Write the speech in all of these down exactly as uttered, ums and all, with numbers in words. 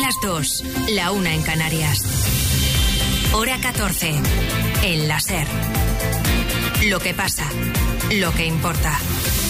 las dos, la una en Canarias. Hora catorce, en la SER. Lo que pasa, lo que importa.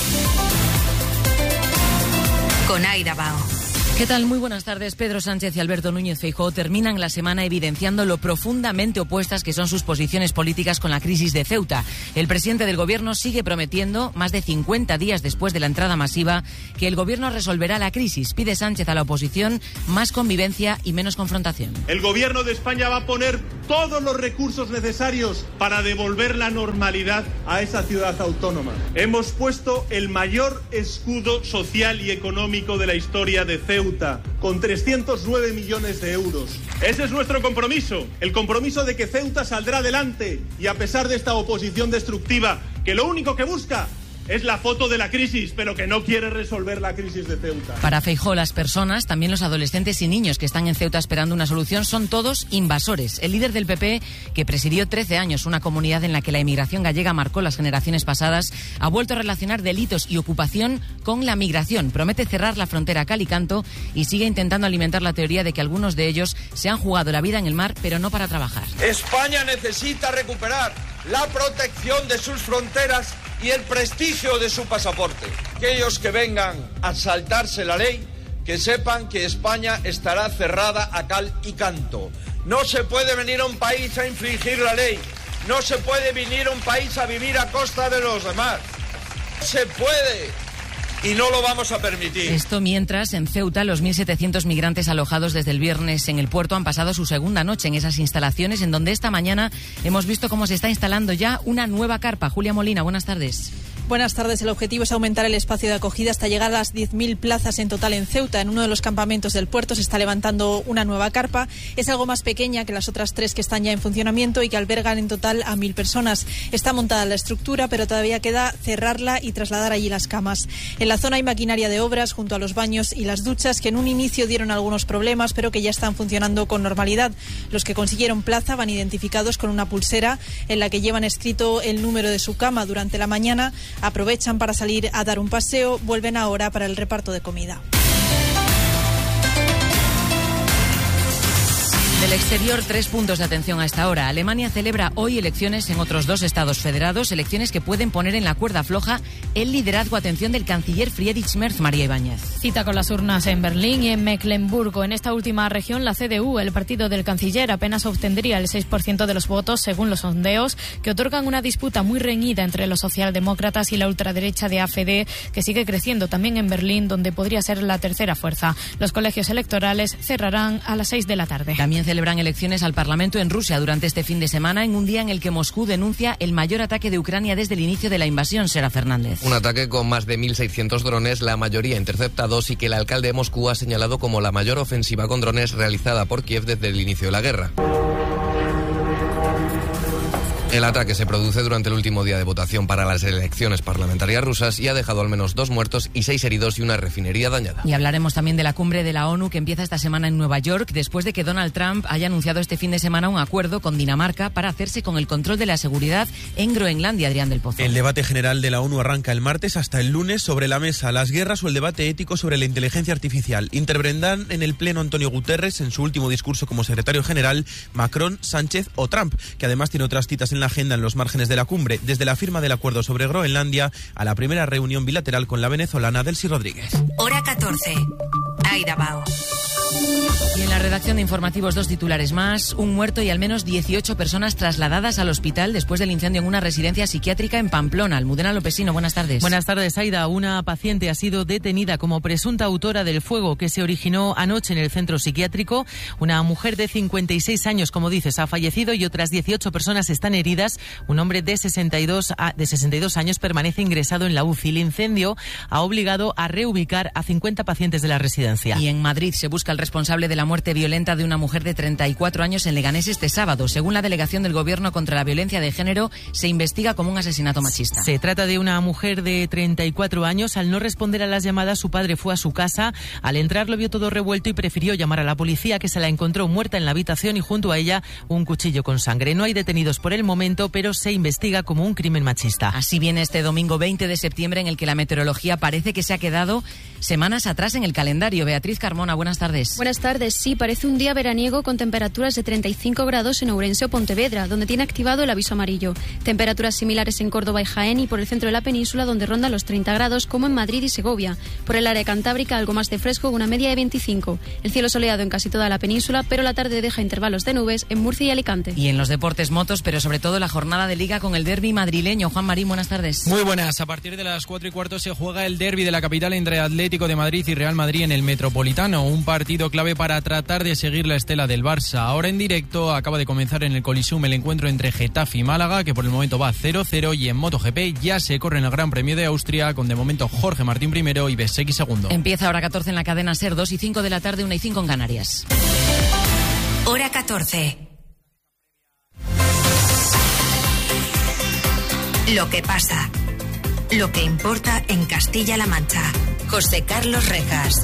Con Aida Bao. ¿Qué tal? Muy buenas tardes. Pedro Sánchez y Alberto Núñez Feijóo terminan la semana evidenciando lo profundamente opuestas que son sus posiciones políticas con la crisis de Ceuta. El presidente del Gobierno sigue prometiendo, más de cincuenta días después de la entrada masiva, que el Gobierno resolverá la crisis. Pide Sánchez a la oposición más convivencia y menos confrontación. El Gobierno de España va a poner todos los recursos necesarios para devolver la normalidad a esa ciudad autónoma. Hemos puesto el mayor escudo social y económico de la historia de Ceuta, con trescientos nueve millones de euros. Ese es nuestro compromiso, el compromiso de que Ceuta saldrá adelante y a pesar de esta oposición destructiva que lo único que busca es la foto de la crisis, pero que no quiere resolver la crisis de Ceuta. Para Feijóo, las personas, también los adolescentes y niños que están en Ceuta esperando una solución, son todos invasores. El líder del P P, que presidió trece años una comunidad en la que la emigración gallega marcó las generaciones pasadas, ha vuelto a relacionar delitos y ocupación con la migración. Promete cerrar la frontera a cal y canto y sigue intentando alimentar la teoría de que algunos de ellos se han jugado la vida en el mar, pero no para trabajar. España necesita recuperar la protección de sus fronteras y el prestigio de su pasaporte. Aquellos que vengan a saltarse la ley, que sepan que España estará cerrada a cal y canto. No se puede venir a un país a infringir la ley. No se puede venir a un país a vivir a costa de los demás. No se puede. Y no lo vamos a permitir. Esto mientras, en Ceuta, los mil setecientos migrantes alojados desde el viernes en el puerto han pasado su segunda noche en esas instalaciones, en donde esta mañana hemos visto cómo se está instalando ya una nueva carpa. Julia Molina, buenas tardes. Buenas tardes. El objetivo es aumentar el espacio de acogida hasta llegar a las diez mil plazas en total en Ceuta. En uno de los campamentos del puerto se está levantando una nueva carpa. Es algo más pequeña que las otras tres que están ya en funcionamiento y que albergan en total a mil personas. Está montada la estructura, pero todavía queda cerrarla y trasladar allí las camas. En la zona hay maquinaria de obras junto a los baños y las duchas que en un inicio dieron algunos problemas, pero que ya están funcionando con normalidad. Los que consiguieron plaza van identificados con una pulsera en la que llevan escrito el número de su cama. Durante la mañana aprovechan para salir a dar un paseo, vuelven ahora para el reparto de comida. Del exterior, tres puntos de atención a esta hora. Alemania celebra hoy elecciones en otros dos estados federados, elecciones que pueden poner en la cuerda floja el liderazgo, atención, del canciller Friedrich Merz. María Ibáñez. Cita con las urnas en Berlín y en Mecklemburgo. En esta última región, la C D U, el partido del canciller, apenas obtendría el seis por ciento de los votos, según los sondeos, que otorgan una disputa muy reñida entre los socialdemócratas y la ultraderecha de A F D, que sigue creciendo también en Berlín, donde podría ser la tercera fuerza. Los colegios electorales cerrarán a las seis de la tarde. También celebran elecciones al Parlamento en Rusia durante este fin de semana, en un día en el que Moscú denuncia el mayor ataque de Ucrania desde el inicio de la invasión. Sera Fernández. Un ataque con más de mil seiscientos drones, la mayoría interceptados, y que el alcalde de Moscú ha señalado como la mayor ofensiva con drones realizada por Kiev desde el inicio de la guerra. El ataque se produce durante el último día de votación para las elecciones parlamentarias rusas y ha dejado al menos dos muertos y seis heridos y una refinería dañada. Y hablaremos también de la cumbre de la ONU que empieza esta semana en Nueva York, después de que Donald Trump haya anunciado este fin de semana un acuerdo con Dinamarca para hacerse con el control de la seguridad en Groenlandia. Adrián del Pozo. El debate general de la ONU arranca el martes hasta el lunes. Sobre la mesa, las guerras o el debate ético sobre la inteligencia artificial. Intervendrán en el pleno Antonio Guterres en su último discurso como secretario general, Macron, Sánchez o Trump, que además tiene otras citas en la agenda en los márgenes de la cumbre, desde la firma del acuerdo sobre Groenlandia a la primera reunión bilateral con la venezolana Delcy Rodríguez. Hora catorce. Aida Bao. Y en la redacción de informativos, dos titulares más. Un muerto y al menos dieciocho personas trasladadas al hospital después del incendio en una residencia psiquiátrica en Pamplona. Almudena Lopesino, buenas tardes. Buenas tardes, Aida. Una paciente ha sido detenida como presunta autora del fuego que se originó anoche en el centro psiquiátrico. Una mujer de cincuenta y seis años, como dices, ha fallecido y otras dieciocho personas están heridas. Un hombre de sesenta y dos, de sesenta y dos años permanece ingresado en la U C I. El incendio ha obligado a reubicar a cincuenta pacientes de la residencia. Y en Madrid se busca el responsable de la muerte violenta de una mujer de treinta y cuatro años en Leganés este sábado. Según la delegación del Gobierno contra la violencia de género, se investiga como un asesinato machista. Se trata de una mujer de treinta y cuatro años. Al no responder a las llamadas, su padre fue a su casa. Al entrar lo vio todo revuelto y prefirió llamar a la policía, que se la encontró muerta en la habitación y junto a ella un cuchillo con sangre. No hay detenidos por el momento, pero se investiga como un crimen machista. Así viene este domingo veinte de septiembre, en el que la meteorología parece que se ha quedado semanas atrás en el calendario. Beatriz Carmona, buenas tardes. Buenas tardes. Sí, parece un día veraniego con temperaturas de treinta y cinco grados en Ourense o Pontevedra, donde tiene activado el aviso amarillo. Temperaturas similares en Córdoba y Jaén y por el centro de la península, donde rondan los treinta grados, como en Madrid y Segovia. Por el área cantábrica, algo más de fresco, una media de veinticinco. El cielo soleado en casi toda la península, pero la tarde deja intervalos de nubes en Murcia y Alicante. Y en los deportes, motos, pero sobre todo la jornada de Liga con el derbi madrileño. Juan Marín, buenas tardes. Muy buenas. A partir de las cuatro y cuarto se juega el derbi de la capital entre Atlético de Madrid y Real Madrid en el Metropolitano. Un partido clave para tratar de seguir la estela del Barça. Ahora en directo acaba de comenzar en el Coliseum el encuentro entre Getafe y Málaga, que por el momento va cero cero, y en MotoGP ya se corre en el Gran Premio de Austria con de momento Jorge Martín primero y Bezzecchi segundo. Empieza hora catorce en la cadena SER, dos y cinco de la tarde, una y cinco en Canarias. Hora catorce. Lo que pasa. Lo que importa en Castilla-La Mancha. José Carlos Rejas.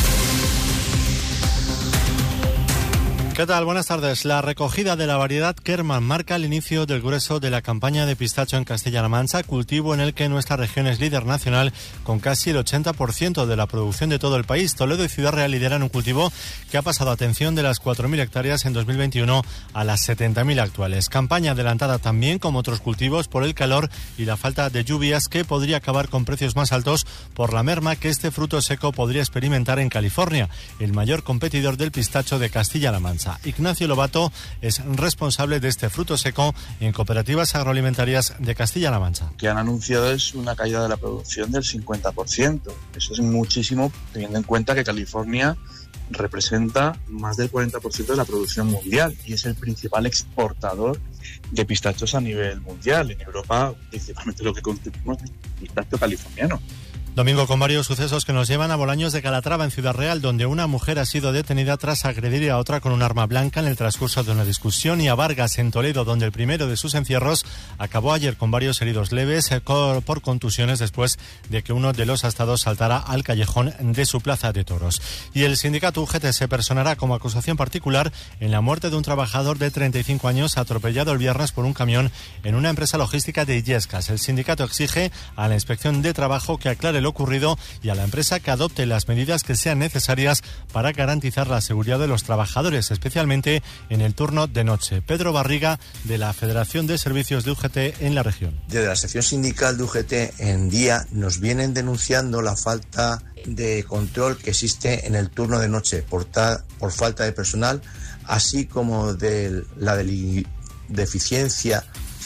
¿Qué tal? Buenas tardes. La recogida de la variedad Kerman marca el inicio del grueso de la campaña de pistacho en Castilla-La Mancha, cultivo en el que nuestra región es líder nacional con casi el ochenta por ciento de la producción de todo el país. Toledo y Ciudad Real lideran un cultivo que ha pasado, atención, de las cuatro mil hectáreas en dos mil veintiuno a las setenta mil actuales. Campaña adelantada también, como otros cultivos, por el calor y la falta de lluvias, que podría acabar con precios más altos por la merma que este fruto seco podría experimentar en California, el mayor competidor del pistacho de Castilla-La Mancha. Ignacio Lobato es responsable de este fruto seco en Cooperativas Agroalimentarias de Castilla-La Mancha. Lo que han anunciado es una caída de la producción del cincuenta por ciento. Eso es muchísimo, teniendo en cuenta que California representa más del cuarenta por ciento de la producción mundial y es el principal exportador de pistachos a nivel mundial. En Europa, principalmente lo que consumimos es pistacho californiano. Domingo con varios sucesos que nos llevan a Bolaños de Calatrava, en Ciudad Real, donde una mujer ha sido detenida tras agredir a otra con un arma blanca en el transcurso de una discusión, y a Vargas, en Toledo, donde el primero de sus encierros acabó ayer con varios heridos leves por contusiones después de que uno de los astados saltara al callejón de su plaza de toros. Y el sindicato U G T se personará como acusación particular en la muerte de un trabajador de treinta y cinco años atropellado el viernes por un camión en una empresa logística de Illescas. El sindicato exige a la Inspección de Trabajo que aclare lo ocurrido y a la empresa que adopte las medidas que sean necesarias para garantizar la seguridad de los trabajadores, especialmente en el turno de noche. Pedro Barriga, de la Federación de Servicios de U G T en la región. Desde la sección sindical de U G T en día nos vienen denunciando la falta de control que existe en el turno de noche por, ta, por falta de personal, así como de la deficiencia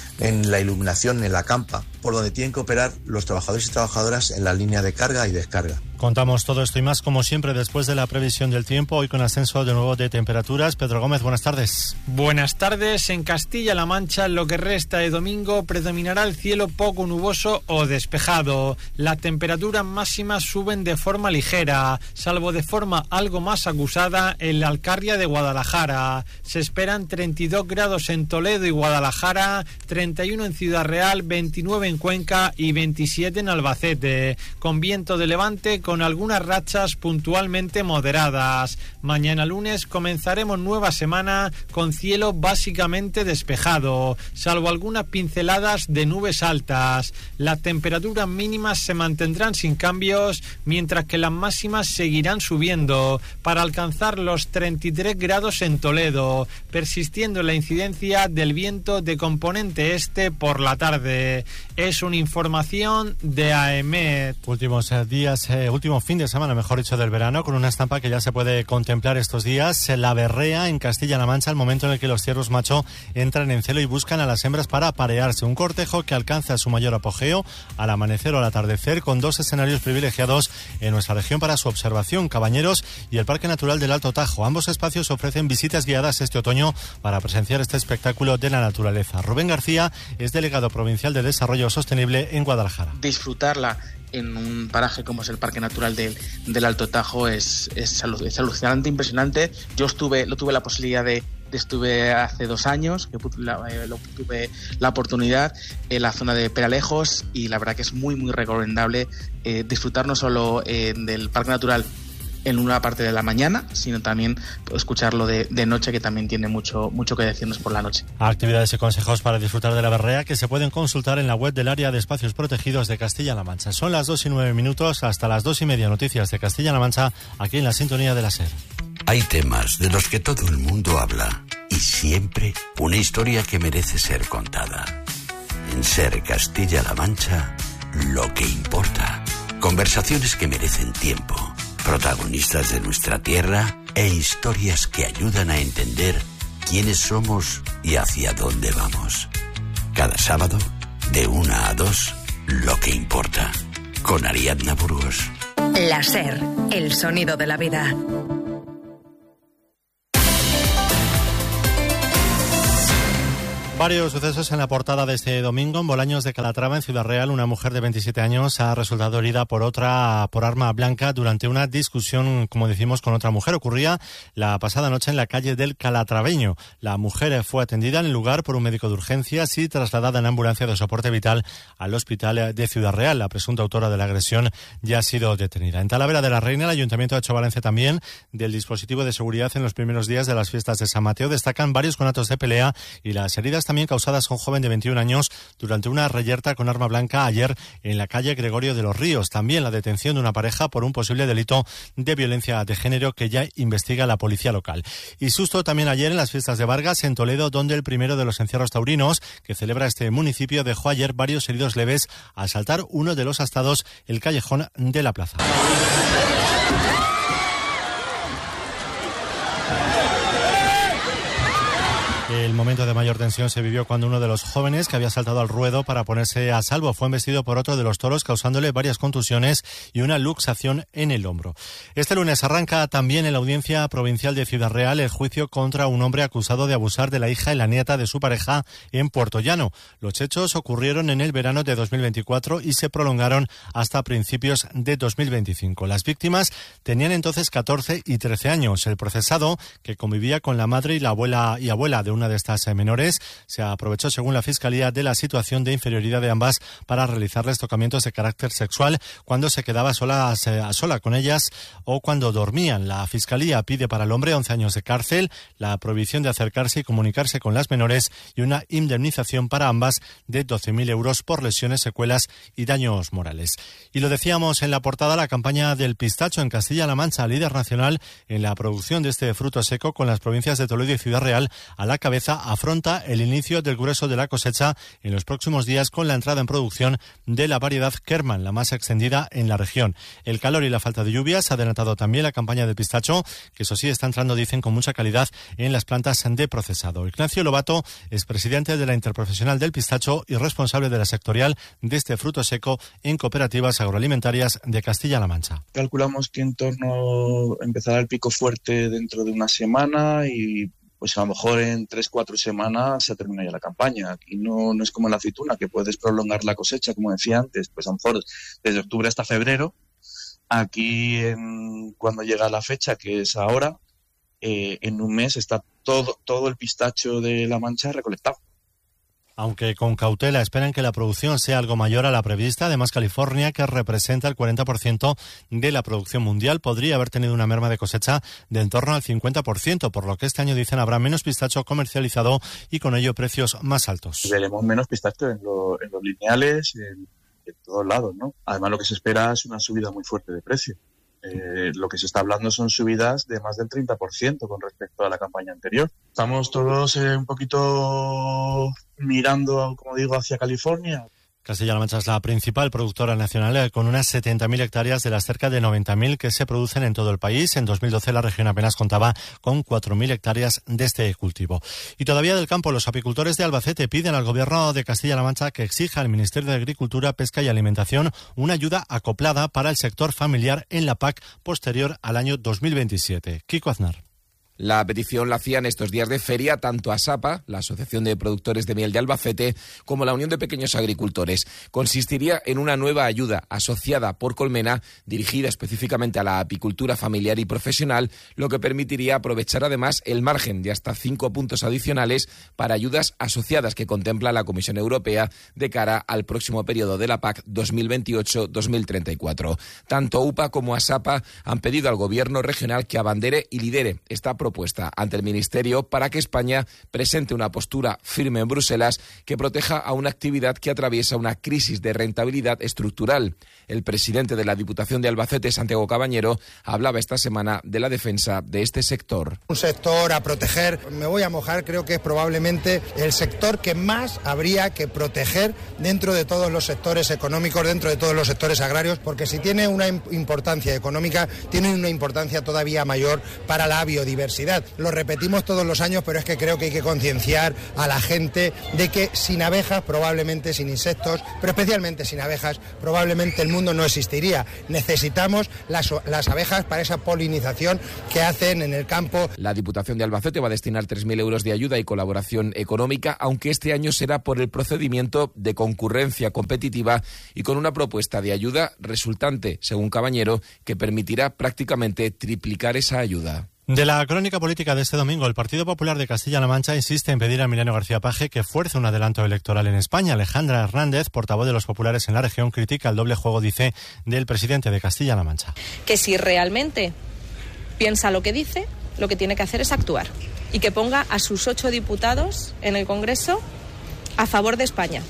en la iluminación en la campa, por donde tienen que operar los trabajadores y trabajadoras en la línea de carga y descarga. Contamos todo esto y más, como siempre, después de la previsión del tiempo, hoy con ascenso de nuevo de temperaturas. Pedro Gómez, buenas tardes. Buenas tardes. En Castilla-La Mancha, lo que resta de domingo, predominará el cielo poco nuboso o despejado. Las temperaturas máximas suben de forma ligera, salvo de forma algo más acusada en la Alcarria de Guadalajara. Se esperan treinta y dos grados en Toledo y Guadalajara, treinta y uno en Ciudad Real, veintinueve en Cuenca y veintisiete en Albacete, con viento de levante con algunas rachas puntualmente moderadas. Mañana lunes comenzaremos nueva semana con cielo básicamente despejado, salvo algunas pinceladas de nubes altas. Las temperaturas mínimas se mantendrán sin cambios, mientras que las máximas seguirán subiendo para alcanzar los treinta y tres grados en Toledo, persistiendo la incidencia del viento de componente este por la tarde. Es una información de AEMET. Últimos eh, días, eh, último fin de semana, mejor dicho, del verano, con una estampa que ya se puede contemplar estos días. La berrea en Castilla-La Mancha, el momento en el que los ciervos macho entran en celo y buscan a las hembras para aparearse. Un cortejo que alcanza su mayor apogeo al amanecer o al atardecer, con dos escenarios privilegiados en nuestra región para su observación: Cabañeros y el Parque Natural del Alto Tajo. Ambos espacios ofrecen visitas guiadas este otoño para presenciar este espectáculo de la naturaleza. Rubén García es delegado provincial de Desarrollo Sostenible en Guadalajara. Disfrutarla en un paraje como es el Parque Natural del, del Alto Tajo es, es, es alucinante, impresionante. Yo estuve, lo tuve la posibilidad de, de estuve hace dos años, que la, eh, lo, tuve la oportunidad en la zona de Peralejos, y la verdad que es muy muy recomendable eh, disfrutar no solo eh, del Parque Natural en una parte de la mañana, sino también escucharlo de, de noche, que también tiene mucho, mucho que decirnos por la noche. Actividades y consejos para disfrutar de la berrea que se pueden consultar en la web del Área de Espacios Protegidos de Castilla-La Mancha. Son las dos y nueve minutos, hasta las dos y media noticias de Castilla-La Mancha, aquí en la sintonía de la SER. Hay temas de los que todo el mundo habla y siempre una historia que merece ser contada. En SER Castilla-La Mancha, lo que importa. Conversaciones que merecen tiempo, protagonistas de nuestra tierra e historias que ayudan a entender quiénes somos y hacia dónde vamos. Cada sábado, de una a dos, lo que importa. Con Ariadna Burgos. La SER, el sonido de la vida. Varios sucesos en la portada de este domingo. En Bolaños de Calatrava, en Ciudad Real, una mujer de veintisiete años ha resultado herida por otra por arma blanca durante una discusión, como decimos, con otra mujer. Ocurría la pasada noche en la calle del Calatraveño. La mujer fue atendida en el lugar por un médico de urgencias y trasladada en ambulancia de soporte vital al hospital de Ciudad Real. La presunta autora de la agresión ya ha sido detenida. En Talavera de la Reina, el Ayuntamiento ha hecho balance también del dispositivo de seguridad en los primeros días de las fiestas de San Mateo. Destacan varios conatos de pelea y las heridas también causadas a un joven de veintiún años durante una reyerta con arma blanca ayer en la calle Gregorio de los Ríos. También la detención de una pareja por un posible delito de violencia de género que ya investiga la policía local. Y susto también ayer en las fiestas de Vargas, en Toledo, donde el primero de los encierros taurinos que celebra este municipio dejó ayer varios heridos leves al saltar uno de los astados el callejón de la plaza. El momento de mayor tensión se vivió cuando uno de los jóvenes que había saltado al ruedo para ponerse a salvo fue embestido por otro de los toros, causándole varias contusiones y una luxación en el hombro. Este lunes arranca también en la Audiencia Provincial de Ciudad Real el juicio contra un hombre acusado de abusar de la hija y la nieta de su pareja en Puerto Llano. Los hechos ocurrieron en el verano de dos mil veinticuatro y se prolongaron hasta principios de dos mil veinticinco. Las víctimas tenían entonces catorce y trece años. El procesado, que convivía con la madre y la abuela y abuela de una de estas menores, se aprovechó, según la Fiscalía, de la situación de inferioridad de ambas para realizarles tocamientos de carácter sexual cuando se quedaba sola, a sola con ellas o cuando dormían. La Fiscalía pide para el hombre once años de cárcel, la prohibición de acercarse y comunicarse con las menores y una indemnización para ambas de doce mil euros por lesiones, secuelas y daños morales. Y lo decíamos en la portada, la campaña del pistacho en Castilla-La Mancha, líder nacional en la producción de este fruto seco, con las provincias de Toledo y Ciudad Real a la cabeza, afronta el inicio del grueso de la cosecha en los próximos días con la entrada en producción de la variedad Kerman, la más extendida en la región. El calor y la falta de lluvias ha adelantado también la campaña del pistacho, que eso sí está entrando, dicen, con mucha calidad en las plantas de procesado. Ignacio Lobato es presidente de la Interprofesional del Pistacho y responsable de la sectorial de este fruto seco en cooperativas agroalimentarias de Castilla-La Mancha. Calculamos que en torno empezará el pico fuerte dentro de una semana y pues a lo mejor en tres, cuatro semanas se termina ya la campaña. Aquí no, no es como en la aceituna, que puedes prolongar la cosecha, como decía antes, pues a lo mejor desde octubre hasta febrero. Aquí, en, cuando llega la fecha, que es ahora, eh, en un mes está todo, todo el pistacho de La Mancha recolectado. Aunque con cautela esperan que la producción sea algo mayor a la prevista. Además, California, que representa el cuarenta por ciento de la producción mundial, podría haber tenido una merma de cosecha de en torno al cincuenta por ciento, por lo que este año, dicen, habrá menos pistacho comercializado y con ello precios más altos. Veremos menos pistacho en, lo, en los lineales, en, en todos lados, ¿no? Además, lo que se espera es una subida muy fuerte de precio. Eh, lo que se está hablando son subidas de más del treinta por ciento con respecto a la campaña anterior. Estamos todos eh, un poquito mirando, como digo, hacia California. Castilla-La Mancha es la principal productora nacional, con unas setenta mil hectáreas de las cerca de noventa mil que se producen en todo el país. En dos mil doce la región apenas contaba con cuatro mil hectáreas de este cultivo. Y todavía del campo, los apicultores de Albacete piden al Gobierno de Castilla-La Mancha que exija al Ministerio de Agricultura, Pesca y Alimentación una ayuda acoplada para el sector familiar en la P A C posterior al año dos mil veintisiete. Kiko Aznar. La petición la hacían estos días de feria tanto ASAPA, la Asociación de Productores de Miel de Albacete, como la Unión de Pequeños Agricultores. Consistiría en una nueva ayuda asociada por Colmena, dirigida específicamente a la apicultura familiar y profesional, lo que permitiría aprovechar además el margen de hasta cinco puntos adicionales para ayudas asociadas que contempla la Comisión Europea de cara al próximo periodo de la P A C dos mil veintiocho dos mil treinta y cuatro. Tanto U P A como ASAPA han pedido al Gobierno regional que abandere y lidere esta propuesta ante el Ministerio para que España presente una postura firme en Bruselas que proteja a una actividad que atraviesa una crisis de rentabilidad estructural. El presidente de la Diputación de Albacete, Santiago Cabañero, hablaba esta semana de la defensa de este sector. Un sector a proteger, me voy a mojar, creo que es probablemente el sector que más habría que proteger dentro de todos los sectores económicos, dentro de todos los sectores agrarios, porque si tiene una importancia económica, tiene una importancia todavía mayor para la biodiversidad. Lo repetimos todos los años, pero es que creo que hay que concienciar a la gente de que sin abejas, probablemente sin insectos, pero especialmente sin abejas, probablemente el mundo no existiría. Necesitamos las, las abejas para esa polinización que hacen en el campo. La Diputación de Albacete va a destinar tres mil euros de ayuda y colaboración económica, aunque este año será por el procedimiento de concurrencia competitiva y con una propuesta de ayuda resultante, según Cabañero, que permitirá prácticamente triplicar esa ayuda. De la crónica política de este domingo, el Partido Popular de Castilla-La Mancha insiste en pedir a Emiliano García Paje que fuerce un adelanto electoral en España. Alejandra Hernández, portavoz de los populares en la región, critica el doble juego, dice, del presidente de Castilla-La Mancha. Que si realmente piensa lo que dice, lo que tiene que hacer es actuar y que ponga a sus ocho diputados en el Congreso a favor de España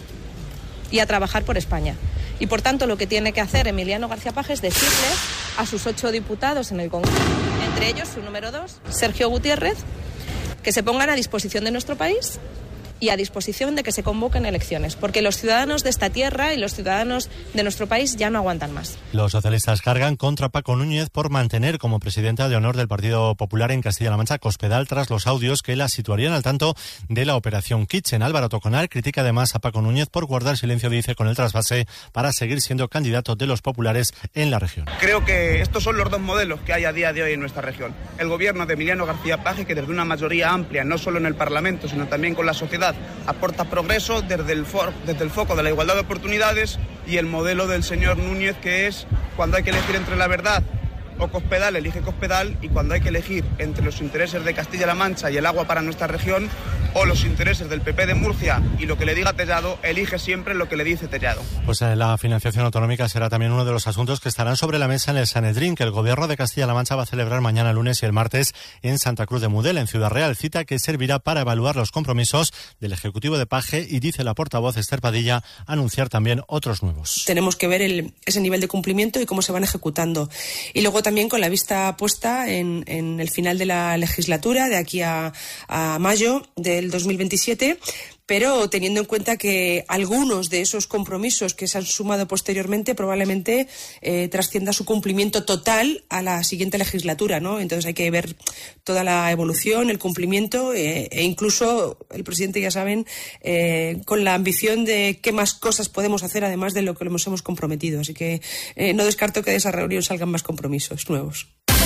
y a trabajar por España. Y por tanto lo que tiene que hacer Emiliano García Paje es decirle a sus ocho diputados en el Congreso, entre ellos su número dos, Sergio Gutiérrez, que se pongan a disposición de nuestro país y a disposición de que se convoquen elecciones, porque los ciudadanos de esta tierra y los ciudadanos de nuestro país ya no aguantan más. Los socialistas cargan contra Paco Núñez por mantener como presidenta de honor del Partido Popular en Castilla-La Mancha Cospedal tras los audios que la situarían al tanto de la operación Kitchen. Álvaro Toconal critica además a Paco Núñez por guardar silencio, dice, con el trasvase para seguir siendo candidato de los populares en la región. Creo que estos son los dos modelos que hay a día de hoy en nuestra región. El gobierno de Emiliano García Paje, que desde una mayoría amplia, no solo en el Parlamento, sino también con la sociedad, aporta progreso desde el, for, desde el foco de la igualdad de oportunidades, y el modelo del señor Núñez, que es cuando hay que elegir entre la verdad o Cospedal, elige Cospedal, y cuando hay que elegir entre los intereses de Castilla-La Mancha y el agua para nuestra región o los intereses del P P de Murcia y lo que le diga Tellado, elige siempre lo que le dice Tellado. Pues eh, la financiación autonómica será también uno de los asuntos que estarán sobre la mesa en el Sanedrín, que el Gobierno de Castilla-La Mancha va a celebrar mañana lunes y el martes en Santa Cruz de Mudel, en Ciudad Real, cita que servirá para evaluar los compromisos del Ejecutivo de Paje y, dice la portavoz Esther Padilla, anunciar también otros nuevos. Tenemos que ver el, ese nivel de cumplimiento y cómo se van ejecutando. Y luego también con la vista puesta en, en el final de la legislatura, de aquí a, a mayo del dos mil veintisiete, pero teniendo en cuenta que algunos de esos compromisos que se han sumado posteriormente probablemente eh, trascienda su cumplimiento total a la siguiente legislatura, ¿no? Entonces hay que ver toda la evolución, el cumplimiento eh, e incluso el presidente, ya saben, eh, con la ambición de qué más cosas podemos hacer además de lo que nos hemos comprometido. Así que eh, no descarto que de esa reunión salgan más compromisos nuevos.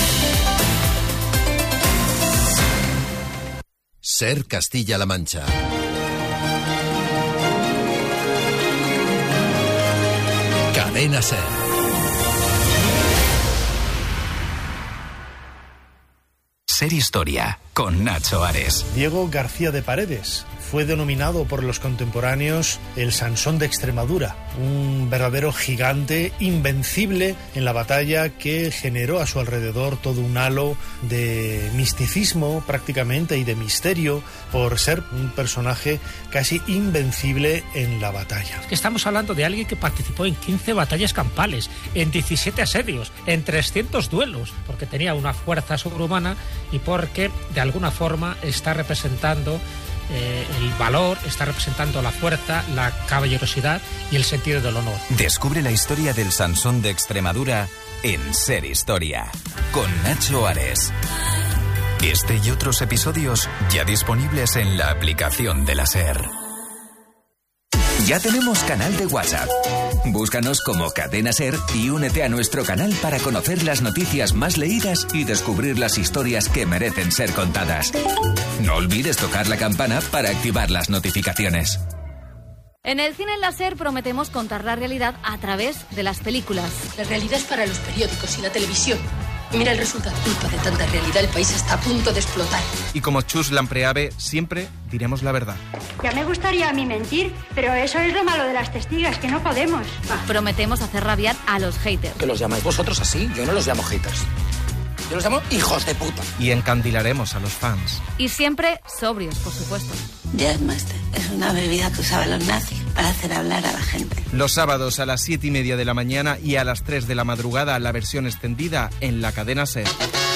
Ser Castilla-La Mancha. Cadena Ser. Ser Historia, con Nacho Ares. Diego García de Paredes fue denominado por los contemporáneos el Sansón de Extremadura, un verdadero gigante invencible en la batalla que generó a su alrededor todo un halo de misticismo prácticamente y de misterio por ser un personaje casi invencible en la batalla. Estamos hablando de alguien que participó en quince batallas campales, en diecisiete asedios, en trescientos duelos, porque tenía una fuerza sobrehumana y porque de alguna forma está representando Eh, el valor, está representando la fuerza, la caballerosidad y el sentido del honor. Descubre la historia del Sansón de Extremadura en Ser Historia, con Nacho Ares. Este y otros episodios ya disponibles en la aplicación de la SER. Ya tenemos canal de WhatsApp. Búscanos como Cadena Ser y únete a nuestro canal para conocer las noticias más leídas y descubrir las historias que merecen ser contadas. No olvides tocar la campana para activar las notificaciones. En el cine láser prometemos contar la realidad a través de las películas. La realidad es para los periódicos y la televisión. Y mira el resultado. Culpa de tanta realidad, el país está a punto de explotar. Y como Chus Lampreave, siempre diremos la verdad. Ya me gustaría a mí mentir, pero eso es lo malo de las testigas, que no podemos. Prometemos hacer rabiar a los haters. ¿Que los llamáis vosotros así? Yo no los llamo haters. Yo los llamo hijos de puta. Y encandilaremos a los fans. Y siempre sobrios, por supuesto. Jazzmaster es una bebida que usaban los nazis para hacer hablar a la gente. Los sábados a las siete y media de la mañana y a las tres de la madrugada la versión extendida en la cadena SER.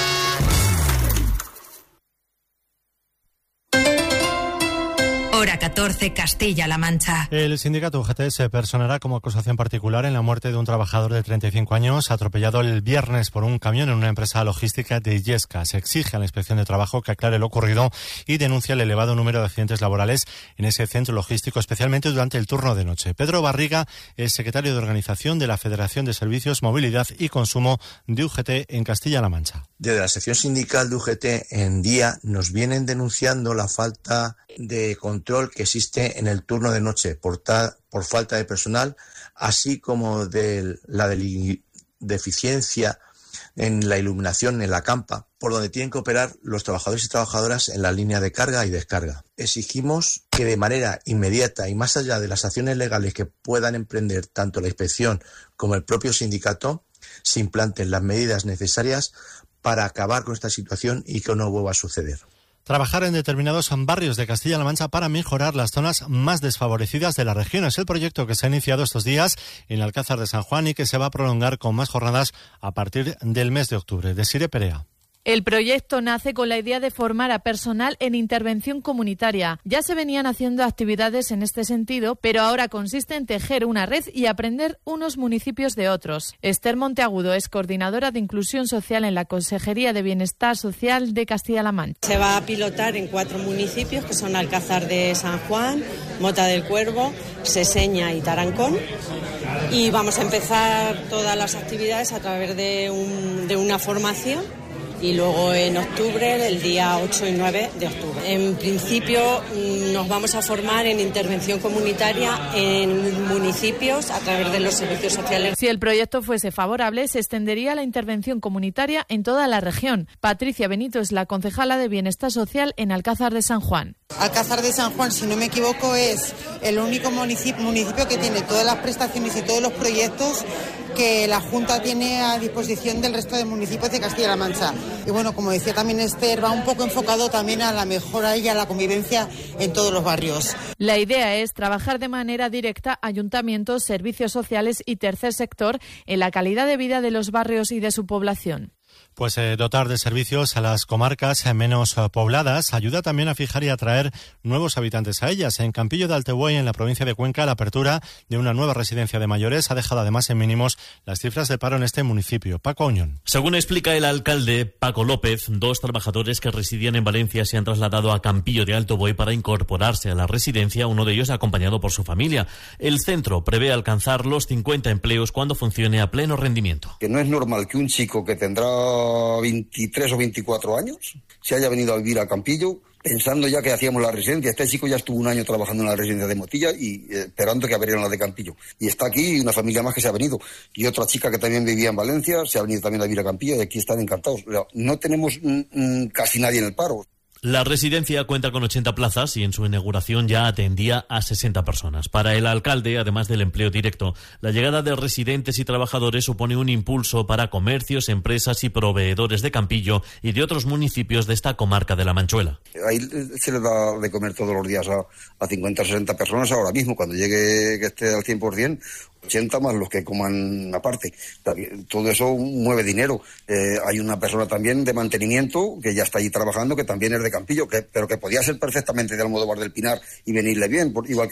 Hora catorce, Castilla-La Mancha. El sindicato U G T se personará como acusación particular en la muerte de un trabajador de treinta y cinco años atropellado el viernes por un camión en una empresa logística de Illescas. Se exige a la Inspección de Trabajo que aclare lo ocurrido y denuncia el elevado número de accidentes laborales en ese centro logístico, especialmente durante el turno de noche. Pedro Barriga es secretario de organización de la Federación de Servicios, Movilidad y Consumo de U G T en Castilla-La Mancha. Desde la sección sindical de U G T en día nos vienen denunciando la falta de control que existe en el turno de noche por, ta, por falta de personal, así como de la de, deficiencia en la iluminación en la campa, por donde tienen que operar los trabajadores y trabajadoras en la línea de carga y descarga. Exigimos que de manera inmediata y más allá de las acciones legales que puedan emprender tanto la inspección como el propio sindicato, se implanten las medidas necesarias para acabar con esta situación y que no vuelva a suceder. Trabajar en determinados barrios de Castilla-La Mancha para mejorar las zonas más desfavorecidas de la región. Es el proyecto que se ha iniciado estos días en el Alcázar de San Juan y que se va a prolongar con más jornadas a partir del mes de octubre. Desiré Perea. El proyecto nace con la idea de formar a personal en intervención comunitaria. Ya se venían haciendo actividades en este sentido, pero ahora consiste en tejer una red y aprender unos municipios de otros. Esther Monteagudo es coordinadora de inclusión social en la Consejería de Bienestar Social de Castilla-La Mancha. Se va a pilotar en cuatro municipios que son Alcázar de San Juan, Mota del Cuervo, Seseña y Tarancón. Y vamos a empezar todas las actividades a través de, un, de una formación. Y luego en octubre, el día ocho y nueve de octubre. En principio nos vamos a formar en intervención comunitaria en municipios a través de los servicios sociales. Si el proyecto fuese favorable, se extendería la intervención comunitaria en toda la región. Patricia Benito es la concejala de Bienestar Social en Alcázar de San Juan. Alcázar de San Juan, si no me equivoco, es el único municipio, municipio que tiene todas las prestaciones y todos los proyectos que la Junta tiene a disposición del resto de municipios de Castilla-La Mancha. Y bueno, como decía también Esther, va un poco enfocado también a la mejora y a la convivencia en todos los barrios. La idea es trabajar de manera directa ayuntamientos, servicios sociales y tercer sector en la calidad de vida de los barrios y de su población. Pues eh, dotar de servicios a las comarcas eh, menos eh, pobladas ayuda también a fijar y atraer nuevos habitantes a ellas. En Campillo de Altebuey, en la provincia de Cuenca, la apertura de una nueva residencia de mayores ha dejado además en mínimos las cifras de paro en este municipio. Paco Oñón. Según explica el alcalde Paco López, dos trabajadores que residían en Valencia se han trasladado a Campillo de Altebuey para incorporarse a la residencia, uno de ellos acompañado por su familia. El centro prevé alcanzar los cincuenta empleos cuando funcione a pleno rendimiento. Que no es normal que un chico que tendrá veintitrés o veinticuatro años se haya venido a vivir a Campillo pensando ya que hacíamos la residencia. Este chico ya estuvo un año trabajando en la residencia de Motilla y eh, esperando que abrieran la de Campillo. Y está aquí una familia más que se ha venido. Y otra chica que también vivía en Valencia se ha venido también a vivir a Campillo y aquí están encantados. O sea, no tenemos mm, casi nadie en el paro. La residencia cuenta con ochenta plazas y en su inauguración ya atendía a sesenta personas. Para el alcalde, además del empleo directo, la llegada de residentes y trabajadores supone un impulso para comercios, empresas y proveedores de Campillo y de otros municipios de esta comarca de La Manchuela. Ahí se les da de comer todos los días a, a cincuenta o sesenta personas ahora mismo. Cuando llegue que esté al cien por ciento, ochenta más los que coman aparte. Todo eso mueve dinero. Eh, hay una persona también de mantenimiento que ya está allí trabajando, que también es de Campillo, que, pero que podía ser perfectamente de Almodóvar del Pinar y venirle bien, por, igual que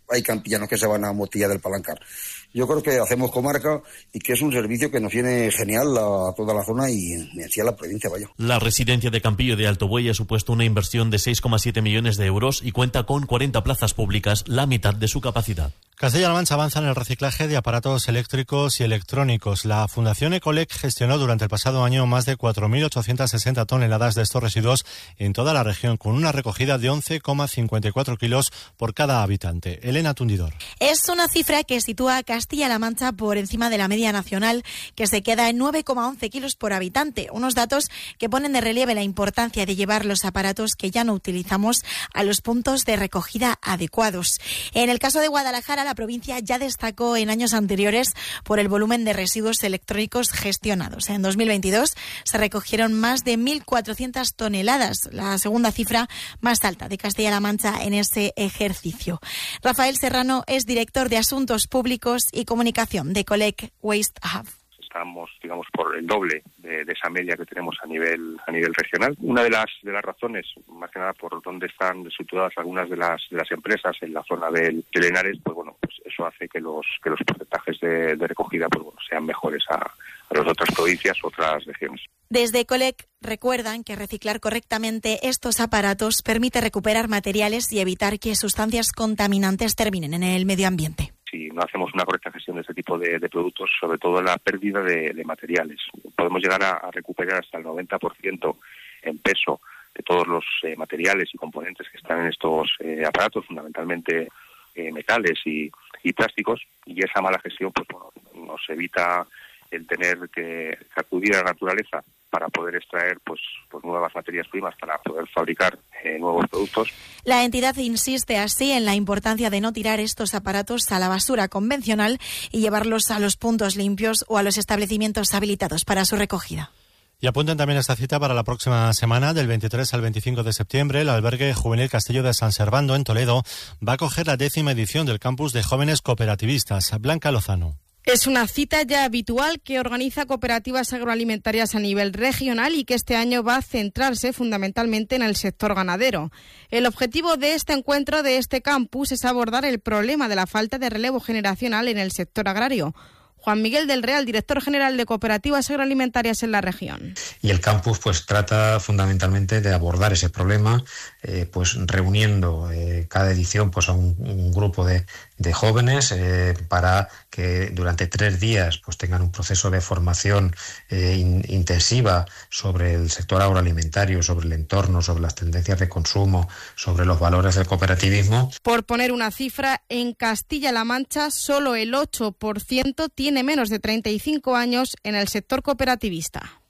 hay campillanos que se van a Motilla del Palancar. Yo creo que hacemos comarca y que es un servicio que nos viene genial a toda la zona y hacia la provincia, vaya. La residencia de Campillo de Alto Buey ha supuesto una inversión de seis coma siete millones de euros y cuenta con cuarenta plazas públicas, la mitad de su capacidad. Castilla-La Mancha avanza en el reciclaje de aparatos eléctricos y electrónicos. La Fundación Ecolec gestionó durante el pasado año más de cuatro mil ochocientas sesenta toneladas de estos residuos en toda la región, con una recogida de once coma cincuenta y cuatro kilos por cada habitante. Elena Tundidor. Es una cifra que sitúa a Castilla-La Mancha por encima de la media nacional, que se queda en nueve coma once kilos por habitante. Unos datos que ponen de relieve la importancia de llevar los aparatos que ya no utilizamos a los puntos de recogida adecuados. En el caso de Guadalajara, la provincia ya destacó en años anteriores por el volumen de residuos electrónicos gestionados. En dos mil veintidós se recogieron más de mil cuatrocientas toneladas, la segunda cifra más alta de Castilla-La Mancha en ese ejercicio. Rafael Serrano es director de Asuntos Públicos y Comunicación de Ecolec Waste Hub. Estamos, digamos, por el doble de, de esa media que tenemos a nivel a nivel regional. Una de las de las razones, más que nada por donde están situadas algunas de las de las empresas en la zona del, del Henares, pues bueno, pues eso hace que los que los porcentajes de, de recogida, pues bueno, sean mejores a, a las otras provincias, otras regiones. Desde Ecolec recuerdan que reciclar correctamente estos aparatos permite recuperar materiales y evitar que sustancias contaminantes terminen en el medio ambiente. Si no hacemos una correcta gestión de este tipo de, de productos, sobre todo la pérdida de, de materiales, podemos llegar a, a recuperar hasta el noventa por ciento en peso de todos los eh, materiales y componentes que están en estos eh, aparatos, fundamentalmente eh, metales y, y plásticos, y esa mala gestión pues bueno, nos evita el tener que acudir a la naturaleza para poder extraer pues, pues nuevas materias primas para poder fabricar eh, nuevos productos. La entidad insiste así en la importancia de no tirar estos aparatos a la basura convencional y llevarlos a los puntos limpios o a los establecimientos habilitados para su recogida. Y apunten también esta cita para la próxima semana, del veintitrés al veinticinco de septiembre. El albergue juvenil Castillo de San Servando, en Toledo, va a acoger la décima edición del campus de jóvenes cooperativistas. Blanca Lozano. Es una cita ya habitual que organiza cooperativas agroalimentarias a nivel regional y que este año va a centrarse fundamentalmente en el sector ganadero. El objetivo de este encuentro, de este campus, es abordar el problema de la falta de relevo generacional en el sector agrario. Juan Miguel del Real, director general de Cooperativas Agroalimentarias en la región. Y el campus pues trata fundamentalmente de abordar ese problema, eh, pues reuniendo eh, cada edición pues a un, un grupo de, de jóvenes eh, para que durante tres días pues tengan un proceso de formación eh, in, intensiva sobre el sector agroalimentario, sobre el entorno, sobre las tendencias de consumo, sobre los valores del cooperativismo. Por poner una cifra, en Castilla-La Mancha solo el ocho por ciento tiene tiene menos de treinta y cinco años en el sector cooperativista.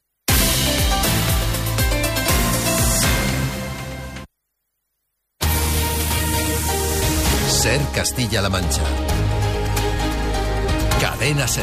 Ser Castilla-La Mancha. Cadena Ser.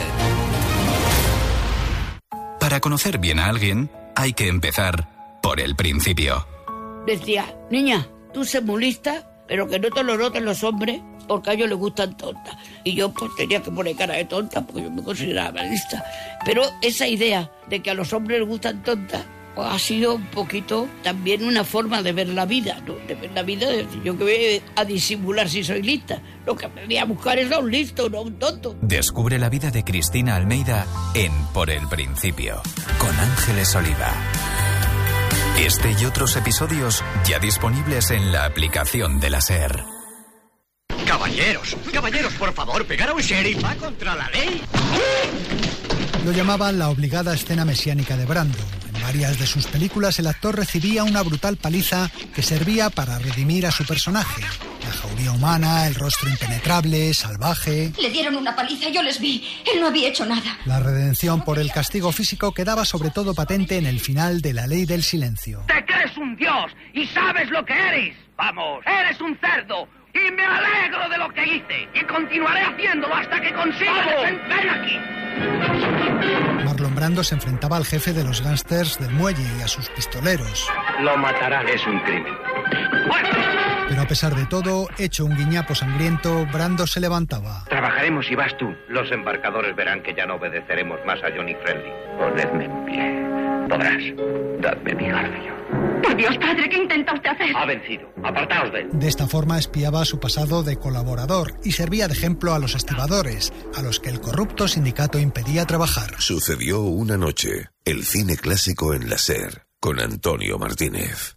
Para conocer bien a alguien, hay que empezar por el principio. Decía, niña, tú sé muy lista, pero que no te lo noten los hombres, porque a ellos les gustan tontas. Y yo pues tenía que poner cara de tonta, porque yo me consideraba lista. Pero esa idea de que a los hombres les gustan tontas, pues ha sido un poquito también una forma de ver la vida, ¿no? De ver la vida, de decir, yo que voy a disimular si soy lista. Lo que aprendí a buscar es a un listo, no a un tonto. Descubre la vida de Cristina Almeida en Por el Principio, con Ángeles Oliva. Este y otros episodios ya disponibles en la aplicación de la SER. Caballeros, caballeros, por favor, pegar a un sheriff va contra la ley. Lo llamaban la obligada escena mesiánica de Brando. En varias de sus películas el actor recibía una brutal paliza que servía para redimir a su personaje. La jauría humana, el rostro impenetrable, salvaje. Le dieron una paliza, yo les vi. Él no había hecho nada. La redención por el castigo físico quedaba sobre todo patente en el final de La Ley del Silencio. Te crees un dios y sabes lo que eres. Vamos, eres un cerdo. Y me alegro de lo que hice. Y continuaré haciéndolo hasta que consiga defender. ¡Ven aquí! Marlon Brando se enfrentaba al jefe de los gángsters del muelle y a sus pistoleros. Lo matarán, es un crimen. Pero a pesar de todo, hecho un guiñapo sangriento, Brando se levantaba. Trabajaremos y vas tú. Los embarcadores verán que ya no obedeceremos más a Johnny Friendly. Ponedme en pie. Podrás. Dadme mi garfio. Por Dios, padre, ¿qué intenta usted hacer? Ha vencido. Apartaos de él. De esta forma espiaba su pasado de colaborador y servía de ejemplo a los estibadores, a los que el corrupto sindicato impedía trabajar. Sucedió una noche. El cine clásico en la SER, con Antonio Martínez.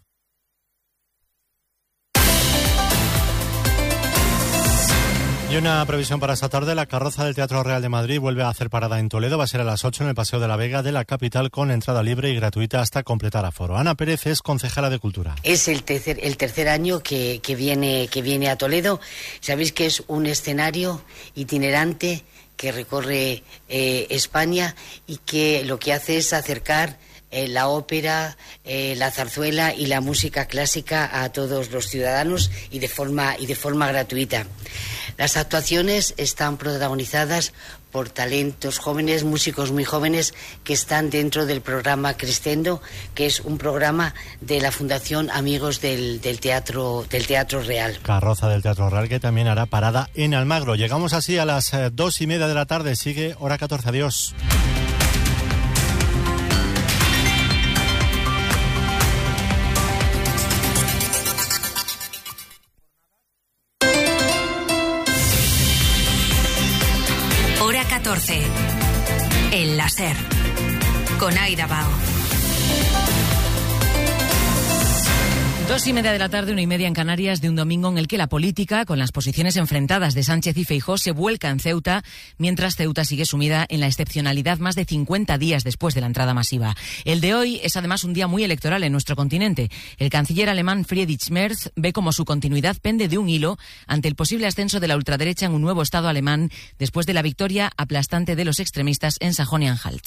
Y una previsión para esta tarde: la carroza del Teatro Real de Madrid vuelve a hacer parada en Toledo. Va a ser a las ocho en el Paseo de la Vega de la capital, con entrada libre y gratuita hasta completar aforo. Ana Pérez es concejala de Cultura. Es el tercer, el tercer año que, que, viene, que viene a Toledo. Sabéis que es un escenario itinerante que recorre eh, España y que lo que hace es acercar Eh, la ópera, eh, la zarzuela y la música clásica a todos los ciudadanos y de forma y de forma gratuita. Las actuaciones están protagonizadas por talentos jóvenes, músicos muy jóvenes que están dentro del programa Crescendo, que es un programa de la Fundación Amigos del, del Teatro del Teatro Real. Carroza del Teatro Real, que también hará parada en Almagro. Llegamos así a las eh, dos y media de la tarde. Sigue Hora catorce. Adiós. catorce. El láser. Con Aida Bao. Dos y media de la tarde, una y media en Canarias, de un domingo en el que la política, con las posiciones enfrentadas de Sánchez y Feijóo, se vuelca en Ceuta, mientras Ceuta sigue sumida en la excepcionalidad más de cincuenta días después de la entrada masiva. El de hoy es además un día muy electoral en nuestro continente. El canciller alemán Friedrich Merz ve como su continuidad pende de un hilo ante el posible ascenso de la ultraderecha en un nuevo Estado alemán después de la victoria aplastante de los extremistas en Sajonia-Anhalt.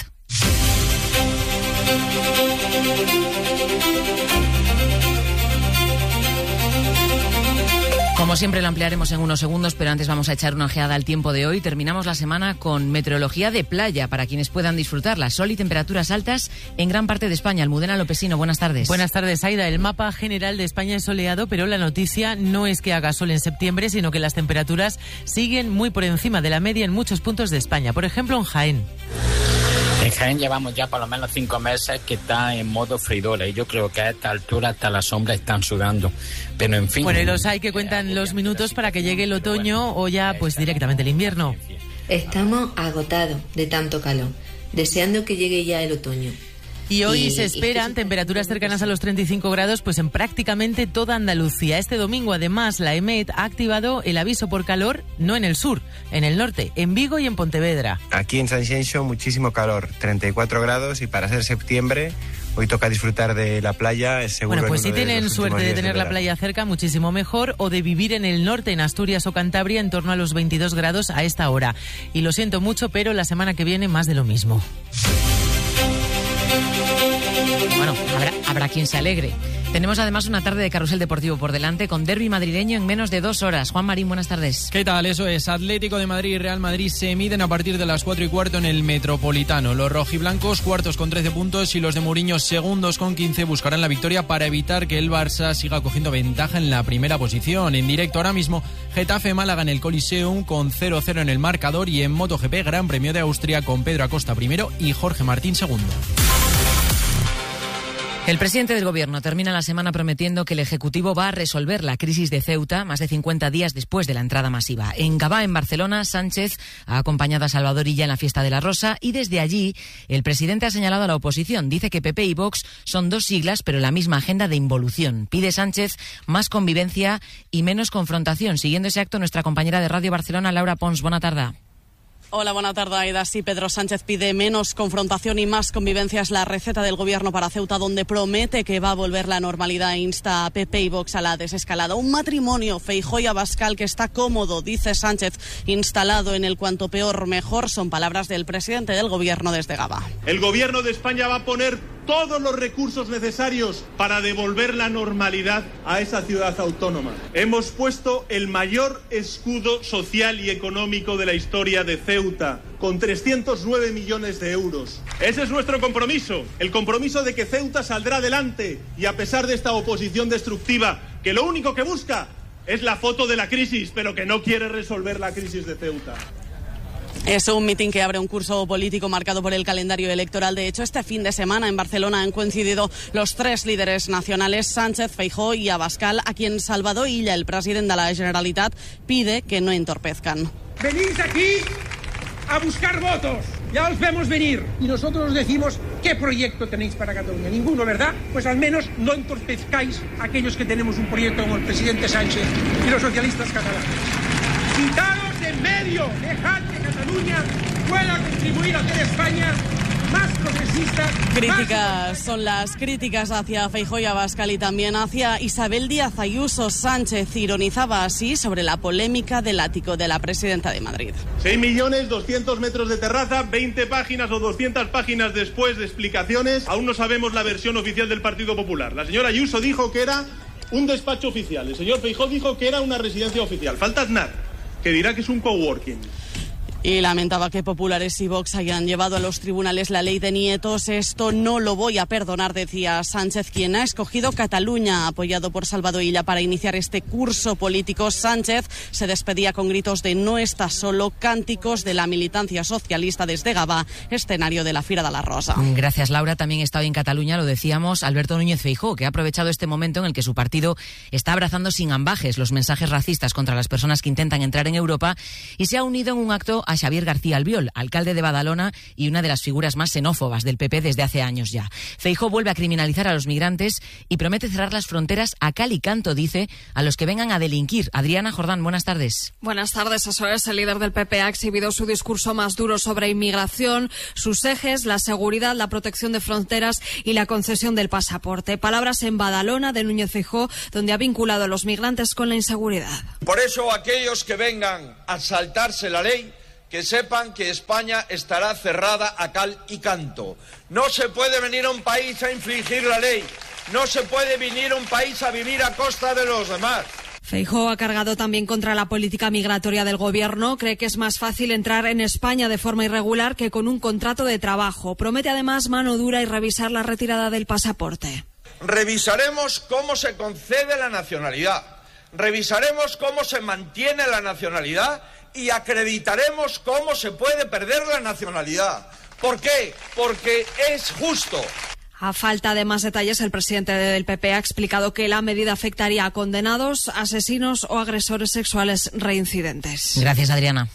Como siempre, lo ampliaremos en unos segundos, pero antes vamos a echar una ojeada al tiempo de hoy. Terminamos la semana con meteorología de playa para quienes puedan disfrutarla. Sol y temperaturas altas en gran parte de España. Almudena Lopesino, buenas tardes. Buenas tardes, Aida. El mapa general de España es soleado, pero la noticia no es que haga sol en septiembre, sino que las temperaturas siguen muy por encima de la media en muchos puntos de España. Por ejemplo, en Jaén. En Jaén llevamos ya por lo menos cinco meses que está en modo freidora y yo creo que a esta altura hasta las sombras están sudando. Pero en fin... Bueno, y los hay que cuentan los minutos para que llegue el otoño o ya pues directamente el invierno. Estamos agotados de tanto calor, deseando que llegue ya el otoño. Y hoy y, se esperan y temperaturas cercanas a los treinta y cinco grados pues en prácticamente toda Andalucía. Este domingo, además, la EMET ha activado el aviso por calor, no en el sur, en el norte, en Vigo y en Pontevedra. Aquí en San Xenxo muchísimo calor, treinta y cuatro grados, y para ser septiembre hoy toca disfrutar de la playa, es seguro. Bueno, pues si de tienen suerte de tener de la playa cerca, muchísimo mejor, o de vivir en el norte, en Asturias o Cantabria, en torno a los veintidós grados a esta hora. Y lo siento mucho, pero la semana que viene más de lo mismo. Bueno, habrá, habrá quien se alegre. Tenemos además una tarde de carrusel deportivo por delante, con derbi madrileño en menos de dos horas. Juan Marín, buenas tardes. ¿Qué tal? Eso es. Atlético de Madrid y Real Madrid se miden a partir de las cuatro y cuarto en el Metropolitano. Los rojiblancos, cuartos con trece puntos, y los de Mourinho, segundos con quince, buscarán la victoria para evitar que el Barça siga cogiendo ventaja en la primera posición. En directo ahora mismo, Getafe-Málaga en el Coliseum con cero cero en el marcador, y en MotoGP, Gran Premio de Austria con Pedro Acosta primero y Jorge Martín segundo. El presidente del Gobierno termina la semana prometiendo que el Ejecutivo va a resolver la crisis de Ceuta más de cincuenta días después de la entrada masiva. En Gavá, en Barcelona, Sánchez ha acompañado a Salvador Illa en la fiesta de la Rosa, y desde allí el presidente ha señalado a la oposición. Dice que P P y Vox son dos siglas, pero la misma agenda de involución. Pide Sánchez más convivencia y menos confrontación. Siguiendo ese acto, nuestra compañera de Radio Barcelona, Laura Pons. Buena tarde. Hola, buena tarde, Aida. Sí, Pedro Sánchez pide menos confrontación y más convivencia. Es la receta del Gobierno para Ceuta, donde promete que va a volver la normalidad e insta a P P y Vox a la desescalada. Un matrimonio, Feijóo y Abascal, que está cómodo, dice Sánchez, instalado en el cuanto peor mejor. Son palabras del presidente del Gobierno desde Gavá. El Gobierno de España va a poner todos los recursos necesarios para devolver la normalidad a esa ciudad autónoma. Hemos puesto el mayor escudo social y económico de la historia de Ceuta, con trescientos nueve millones de euros. Ese es nuestro compromiso, el compromiso de que Ceuta saldrá adelante, y a pesar de esta oposición destructiva, que lo único que busca es la foto de la crisis, pero que no quiere resolver la crisis de Ceuta. Es un mitin que abre un curso político marcado por el calendario electoral. De hecho, este fin de semana en Barcelona han coincidido los tres líderes nacionales, Sánchez, Feijóo y Abascal, a quien Salvador Illa, el presidente de la Generalitat, pide que no entorpezcan. Venís aquí a buscar votos, ya os vemos venir. Y nosotros os decimos qué proyecto tenéis para Cataluña. Ninguno, ¿verdad? Pues al menos no entorpezcáis a aquellos que tenemos un proyecto como el presidente Sánchez y los socialistas catalanes. Quitaros de en medio, dejad que Cataluña pueda contribuir a hacer España más progresista. Críticas más... son las críticas hacia Feijóo y Abascal y también hacia Isabel Díaz Ayuso. Sánchez ironizaba así sobre la polémica del ático de la presidenta de Madrid. seis millones doscientos metros de terraza, veinte páginas o doscientas páginas después de explicaciones. Aún no sabemos la versión oficial del Partido Popular. La señora Ayuso dijo que era un despacho oficial. El señor Feijóo dijo que era una residencia oficial. Falta Aznar, que dirá que es un coworking. Y lamentaba que Populares y Vox hayan llevado a los tribunales la ley de nietos. Esto no lo voy a perdonar, decía Sánchez, quien ha escogido Cataluña, apoyado por Salvador Illa, para iniciar este curso político. Sánchez se despedía con gritos de "no está solo", cánticos de la militancia socialista desde Gavà, escenario de la Fira de la Rosa. Gracias, Laura. También está hoy en Cataluña, lo decíamos, Alberto Núñez Feijóo, que ha aprovechado este momento en el que su partido está abrazando sin ambajes los mensajes racistas contra las personas que intentan entrar en Europa y se ha unido en un acto a Xavier García Albiol, alcalde de Badalona y una de las figuras más xenófobas del P P desde hace años ya. Feijóo vuelve a criminalizar a los migrantes y promete cerrar las fronteras a cal y canto, dice, a los que vengan a delinquir. Adriana Jordán, buenas tardes. Buenas tardes, eso es. El líder del P P ha exhibido su discurso más duro sobre inmigración, sus ejes, la seguridad, la protección de fronteras y la concesión del pasaporte. Palabras en Badalona de Núñez Feijóo, donde ha vinculado a los migrantes con la inseguridad. Por eso, aquellos que vengan a saltarse la ley, que sepan que España estará cerrada a cal y canto. No se puede venir a un país a infringir la ley. No se puede venir a un país a vivir a costa de los demás. Feijóo ha cargado también contra la política migratoria del gobierno. Cree que es más fácil entrar en España de forma irregular que con un contrato de trabajo. Promete además mano dura y revisar la retirada del pasaporte. Revisaremos cómo se concede la nacionalidad. Revisaremos cómo se mantiene la nacionalidad y acreditaremos cómo se puede perder la nacionalidad. ¿Por qué? Porque es justo. A falta de más detalles, el presidente del P P ha explicado que la medida afectaría a condenados, asesinos o agresores sexuales reincidentes. Gracias, Adriana.